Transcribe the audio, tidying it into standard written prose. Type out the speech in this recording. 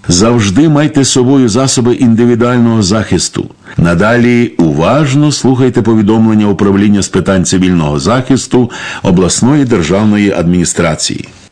Завжди майте з собою засоби індивідуального захисту. Надалі уважно слухайте повідомлення Управління з питань цивільного захисту обласної державної адміністрації.